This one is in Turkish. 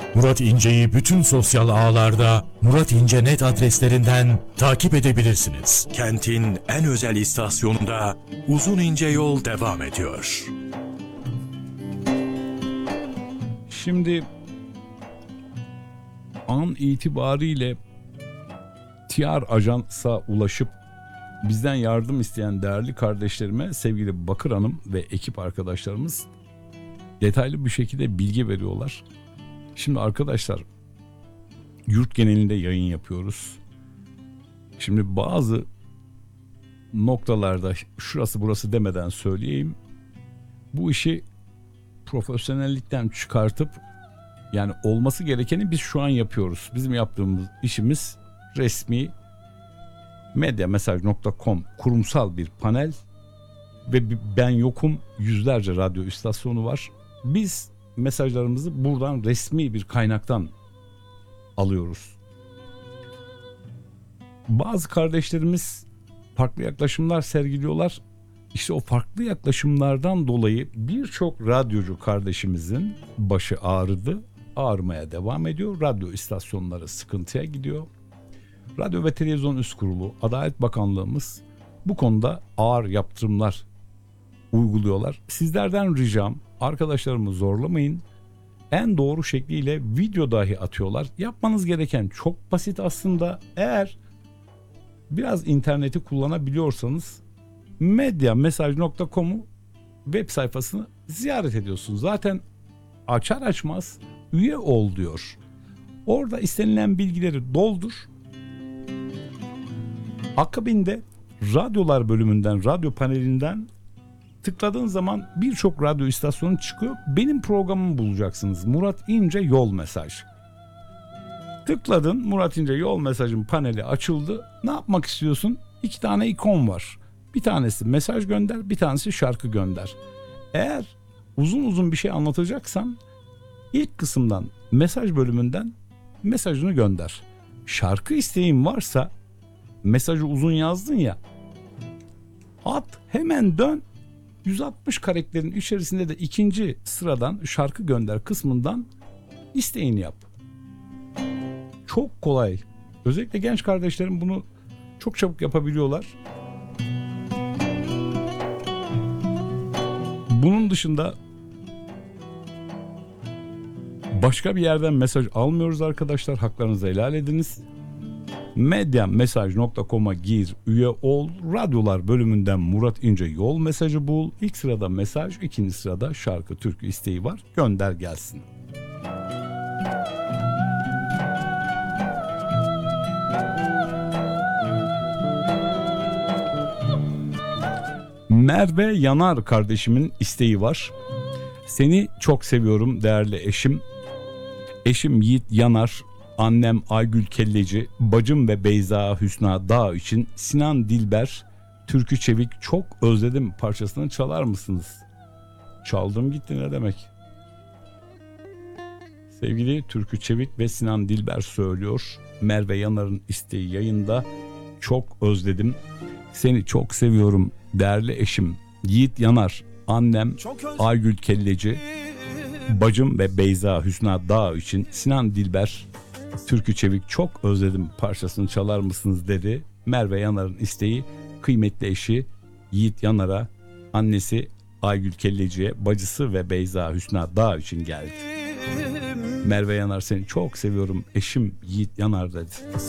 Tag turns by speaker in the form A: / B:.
A: Murat İnce'yi bütün sosyal ağlarda Murat İnce.net adreslerinden takip edebilirsiniz. Kentin en özel istasyonunda Uzun İnce Yol devam ediyor.
B: Şimdi an itibariyle TR Ajans'a ulaşıp bizden yardım isteyen değerli kardeşlerime, sevgili Bakır Hanım ve ekip arkadaşlarımız detaylı bir şekilde bilgi veriyorlar. Şimdi arkadaşlar, yurt genelinde yayın yapıyoruz. Şimdi bazı noktalarda şurası burası demeden söyleyeyim. Bu işi profesyonellikten çıkartıp, yani olması gerekeni biz şu an yapıyoruz. Bizim yaptığımız işimiz resmi medyamesaj.com kurumsal bir panel ve ben yokum, yüzlerce radyo istasyonu var. Biz mesajlarımızı buradan resmi bir kaynaktan alıyoruz. Bazı kardeşlerimiz farklı yaklaşımlar sergiliyorlar. İşte o farklı yaklaşımlardan dolayı birçok radyocu kardeşimizin başı ağrıdı, ağrımaya devam ediyor. Radyo istasyonları sıkıntıya gidiyor. Radyo ve Televizyon Üst Kurulu, Adalet Bakanlığımız bu konuda ağır yaptırımlar uyguluyorlar. Sizlerden ricam, arkadaşlarımı zorlamayın. En doğru şekliyle video dahi atıyorlar. Yapmanız gereken çok basit aslında. Eğer biraz interneti kullanabiliyorsanız medyamesaj.com'u web sayfasını ziyaret ediyorsunuz. Zaten açar açmaz üye ol diyor. Orada istenilen bilgileri doldur. Akabinde radyolar bölümünden, radyo panelinden tıkladığın zaman birçok radyo istasyonu çıkıyor. Benim programımı bulacaksınız. Murat İnce Yol Mesaj. Tıkladın, Murat İnce Yol Mesaj'ın paneli açıldı. Ne yapmak istiyorsun? 2 tane ikon var. Bir tanesi mesaj gönder, bir tanesi şarkı gönder. Eğer uzun uzun bir şey anlatacaksan ilk kısımdan, mesaj bölümünden mesajını gönder. Şarkı isteğin varsa, mesajı uzun yazdın ya, at, hemen dön. 160 karakterin içerisinde de ikinci sıradan şarkı gönder kısmından isteğini yap. Çok kolay. Özellikle genç kardeşlerim bunu çok çabuk yapabiliyorlar. Bunun dışında başka bir yerden mesaj almıyoruz arkadaşlar. Haklarınızı helal ediniz. medyamesaj.com'a gir, üye ol. Radyolar bölümünden Murat İnce Yol Mesajı bul. İlk sırada mesaj, ikinci sırada şarkı, türkü isteği var. Gönder gelsin. Merve Yanar kardeşimin isteği var. Seni çok seviyorum değerli eşim. Eşim Yiğit Yanar, annem Aygül Kelleci, bacım ve Beyza Hüsna Dağ için Sinan Dilber, Türkü Çevik Çok Özledim parçasını çalar mısınız? Çaldım gitti ne demek? Sevgili Türkü Çevik ve Sinan Dilber söylüyor. Merve Yanar'ın isteği yayında. Çok özledim. Seni çok seviyorum değerli eşim Yiğit Yanar, annem Aygül Kelleci, bacım ve Beyza Hüsna Dağ için Sinan Dilber, Türkü Çevik Çok Özledim parçasını çalar mısınız dedi. Merve Yanar'ın isteği kıymetli eşi Yiğit Yanar'a, annesi Aygül Kelleci'ye, bacısı ve Beyza Hüsna Dağ için geldi. Merve Yanar seni çok seviyorum eşim Yiğit Yanar dedi.